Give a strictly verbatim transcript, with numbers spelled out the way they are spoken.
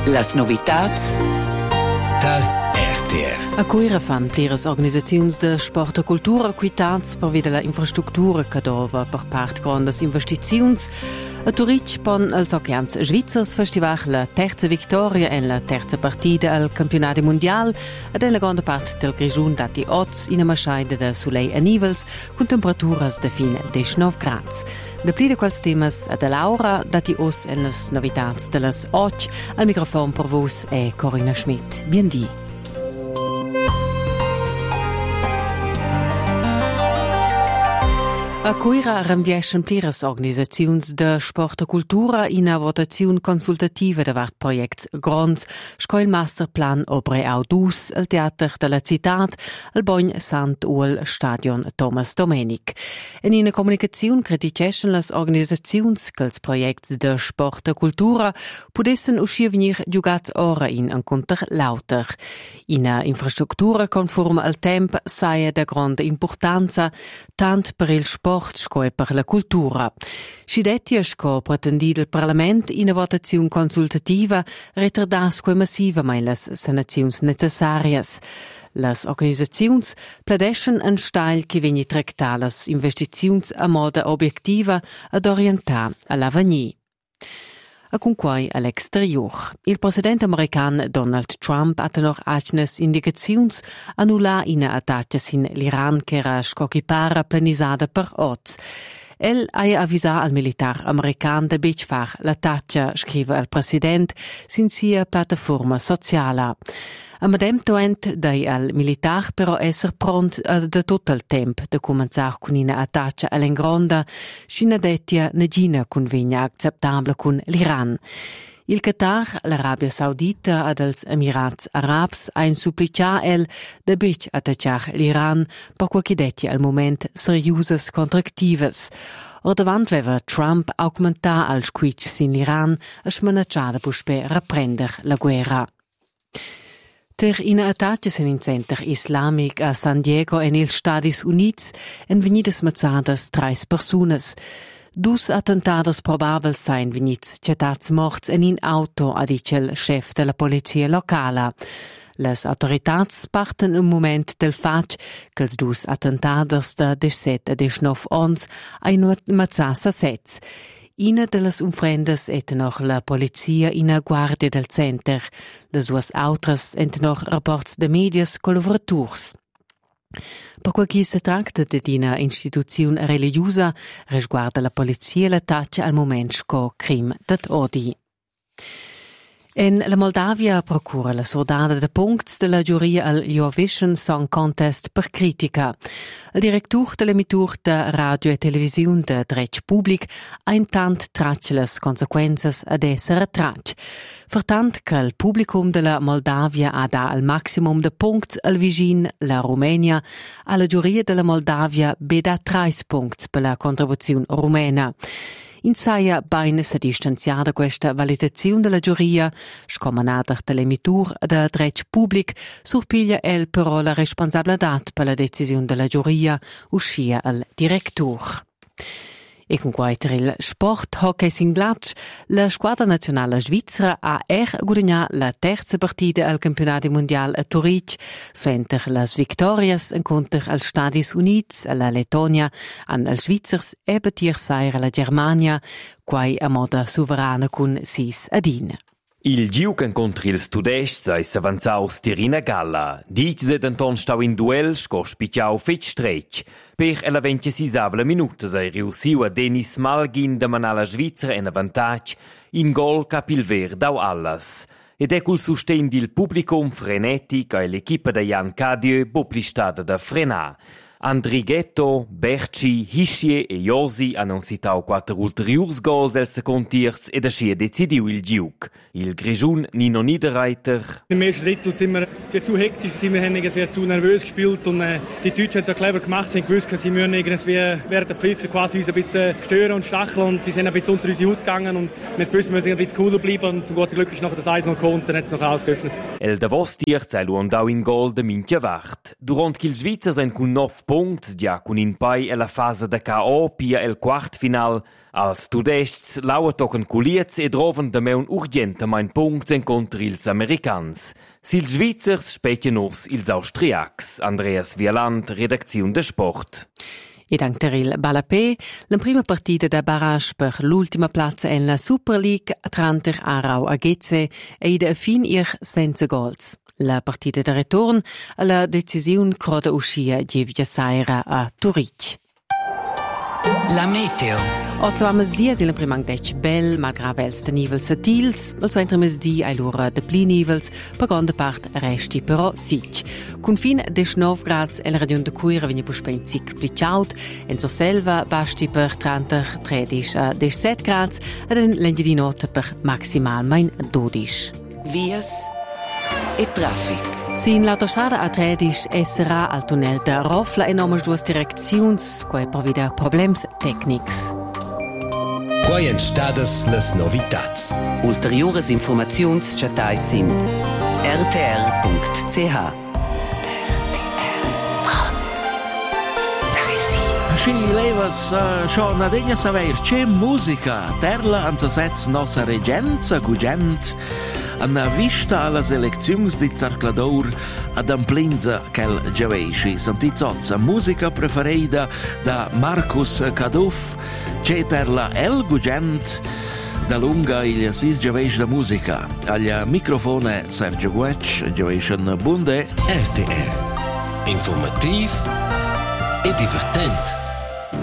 Las novitats tal R T R. A Coira fan pliras organisaziuns de sport e cultura quitats per via della infrastruttura che dova per part grandes investiziuns. A Turic pon als Oceans Svizzers festival la terza vittoria e la terza partita al campionato mondiale ed è la grande parte del Grigiun dati oz in una maschaida de Soleil e Nivels con temperaturas de fin diciannove gradi. De pli de quals temas a de Laura dati os en las novitats de las och al microfono per vos è Corinna Schmidt. Biendi. A Coira ranvieschen pliras organisaziuns de sport e cultura in a votaziun consultativa davart projects gronds, sco il masterplan Obre Audus, il teater de la Citat, il Bogn Sant-Uel Stadion Thomas Domenic. En in a comunicaziun criticeschen las organisaziuns che ils projects de sport e cultura pudessen uscir venir giugats ora in encontr lauter. In a infrastruttura conforme al temp saia de grande importanza, tant per il sport sco per la cultura. Scidetti sco pretendid il Parlament in a votazione consultativa retardasque massiva mai las sanaziuns necessarias. Las organisaziuns pladeschen un style che vegni tractar las investiziuns a moda obiectiva ad orientar all'avenir. A con quai all'exterior. Il presidente american Donald Trump ha tenor acnes indicaziuns annular ina attaccias in l'Iran che era scocchipara planisada per oz. El ha avvisà al militar american de bec far l'attaccia, scrive il president, sin sia piattaforma sociala. A medem toent dai al militar però esser pront uh, de tot il temp de començar con ina attaccia all'engronda, scina dettia negina convegna acceptabla con l'Iran. Il Qatar, l'Arabia Saudita ed els Emirats Arabs han supplicat el de bec attacciar l'Iran per qualche dettia al moment seriuses contractives. Or davant veva Trump augmentar als quits in l'Iran e smanacciada puspe reprender la guerra. Ter ina attacches in in Center Islamic a San Diego en il Stadis Units en venidas mazzadas trais personas. Dus attentados probabels sein venits cetats morts en in auto, ha dice il chef della polizia locala. Les autoritats parten un moment del fac che els dus attentados de diciassette e diciannove ons ein mazzassa sets. Ina de las umfrendas et noch la polizia ina guardia del center. Les suas autras ent noch rapports de medias collaborators. Per quel che si tratta di una istituzione religiosa, resguarda la polizia la taccia al moment sco crim dat odi. En la Moldavia procura la sordada de punts de la giuria al Eurovision Song Contest per critica. Il direttur de l'emitur de radio e televisiun de dretg public ha intant tracce las consequenzas ad essere tracce. Vertant che il publicum de la Moldavia ha da al maximum de punts al vicin la Romania, alla giuria de la Moldavia beda trais punts per la contribuzione rumena. In saia bain sa distanziada questa validazione della giuria, scomanata dall'emitur da dretg public, surpiglia el però la responsabilità per la decisione della giuria, uscia al direttur. E con quaiter il sport hockey singlatsch, la squadra nazionale svizzera ha er guadagnato la terza partita al campionato mondiale a Turic, suenter las victorias inconter al Stadis Units, alla Lettonia, an al Svizzers e batir sair alla Germania, quai a moda sovrana con sis adin. Il giucan contro il studest sei s'avanzaus tirina galla. Dic se denton stau in duel sco spiciau fetg stretg. Per ella ventisisavla minuta sei riussiu a Denis Malgin da manala Svizzera en avantage in gol cap il ver dau allas. Ed è col sustegn dil publicum frenetic e l'equipa da Jan Cadieu boplistada da frenar. Andrighetto, Berci, Hischier e Josi hanno citato quattro ulteriors goals al second tiers ed aschi decidiu il giug. Il Grigiun Nino Niederreiter. Im ersten Drittel sind wir sehr zu hektisch gewesen, wir haben irgendwie zu nervös gespielt und äh, die Deutschen haben es ja clever gemacht, sie haben gewusst, sie müssen irgendwie während der Pfiffe quasi uns ein bisschen stören und stacheln und sie sind ein bisschen unter unsere Haut gegangen und wir haben gewusst, wir müssen ein bisschen cooler bleiben und zum guten Glück ist nachher das eins null gekommen und dann hat es noch ausgeöffnet. El Davos tiers è luandau in gol de minchia vart. Durant qu'il Svizzer sind con nov punts, già con in pai e la fase da K O pia el quart final. Als studests laua tochen culiez e droven da meun urgentamain punts en contri ils americans. Sils Schweizers spetien us ils Austriacs. Andreas Wieland, Redaktion de Sport. E dank Teril Balapé, la prima partita da barrage per l'ultima plazza en la Super League tranter Aarau a Geze e ida fin ir senza gols. La partita de retorn alla decisiun croda uscia Gevgia Saira a Turic. La meteo. Otto a mesdia il primang dec bel, malgrà vels de nivels satils, al suo entre mesdi ai lura de pli nivels, per grande part resti però sic. Con fin de nove grads e la regione de Cuira vegna puspenzic pli ciaut, en so selva basti per trenta tredici a diciassette grads, ed en l'engi di notte per maximal main dodici. Vias e traffic. Sin l'autostrada A tredici esserà al tunnel da Rofla e nomas duas direcziuns, quai per vida problems tecnics. Quai en stadas las novitats. Ulteriores informaziuns chatai sin r t r punct c h. Sci levas uh, scho na degna saver c'è musica. Terla anza sez nossa regenza gugent anna vista alla selecziuns di Zarclador ad amplinza quel giavesci. Santizozza musica preferida da Marcus Caduff. C'è terla el gugent da lunga il sis giavesci da musica. Agli microfone Sergio Guec, giavescian bunde R T R. Informativ e divertent.